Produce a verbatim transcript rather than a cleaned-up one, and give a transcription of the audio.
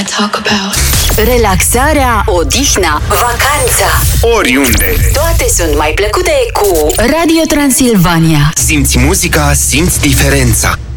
talk about. Relaxarea, odihna, vacanța. Oriunde. Toate sunt mai plăcute cu Radio Transilvania. Simți muzica, simți diferența.